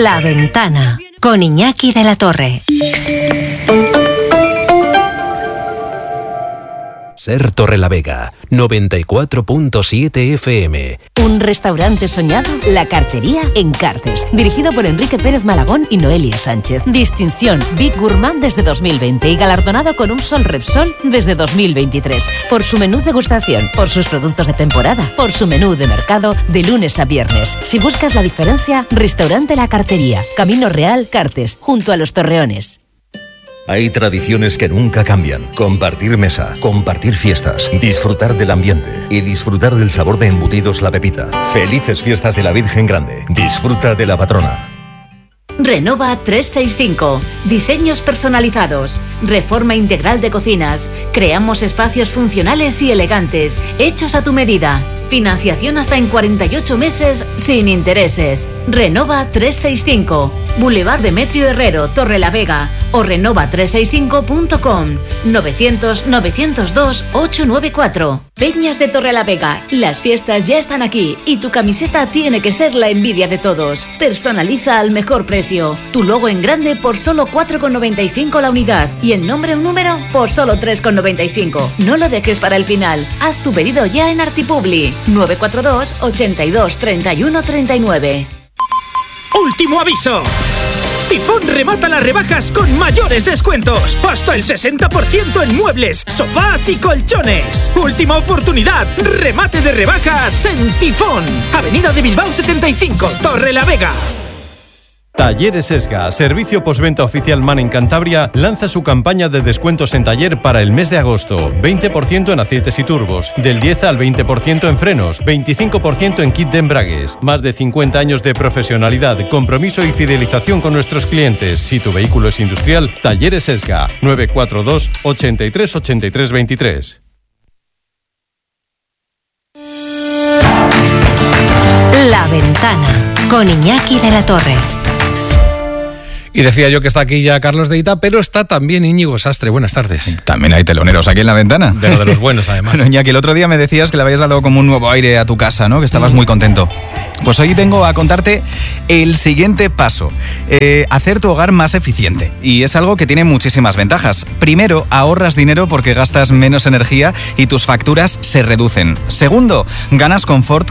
La Ventana, con Iñaki de la Torre. Ser Torrelavega, 94.7 FM. Un restaurante soñado, La Cartería en Cartes. Dirigido por Enrique Pérez Malagón y Noelia Sánchez. Distinción Big Gourmand desde 2020 y galardonado con un Sol Repsol desde 2023. Por su menú degustación, por sus productos de temporada, por su menú de mercado de lunes a viernes. Si buscas la diferencia, Restaurante La Cartería. Camino Real, Cartes, junto a Los Torreones. Hay tradiciones que nunca cambian. Compartir mesa, compartir fiestas, disfrutar del ambiente y disfrutar del sabor de embutidos La Pepita. Felices fiestas de la Virgen Grande. Disfruta de la patrona. Renova 365. Diseños personalizados. Reforma integral de cocinas. Creamos espacios funcionales y elegantes, hechos a tu medida. Financiación hasta en 48 meses sin intereses. Renova 365. Boulevard Demetrio Herrero, Torrelavega o renova365.com. 900-902-894. Peñas de Torrelavega. Las fiestas ya están aquí y tu camiseta tiene que ser la envidia de todos. Personaliza al mejor precio. Tu logo en grande por solo 4,95 la unidad y el nombre un número por solo 3,95. No lo dejes para el final. Haz tu pedido ya en Artipubli. 942 82 31 39. ¡Último aviso! Tifón remata las rebajas con mayores descuentos. Hasta el 60% en muebles, sofás y colchones. Última oportunidad. Remate de rebajas en Tifón. Avenida de Bilbao 75, Torrelavega. Talleres Esga, servicio postventa oficial MAN en Cantabria, lanza su campaña de descuentos en taller para el mes de agosto. 20% en aceites y turbos, del 10 al 20% en frenos, 25% en kit de embragues. Más de 50 años de profesionalidad, compromiso y fidelización con nuestros clientes. Si tu vehículo es industrial, Talleres Esga, 942 83 83 23. La Ventana, con Iñaki de la Torre. Y decía yo que está aquí ya Carlos de Ita, pero está también Íñigo Sastre. Buenas tardes. También hay teloneros aquí en La Ventana. De los buenos, además. Bueno, Iñaki, el otro día me decías que le habías dado como un nuevo aire a tu casa, ¿no? Que estabas muy contento. Pues hoy vengo a contarte el siguiente paso. Hacer tu hogar más eficiente. Y es algo que tiene muchísimas ventajas. Primero, ahorras dinero porque gastas menos energía y tus facturas se reducen. Segundo, ganas confort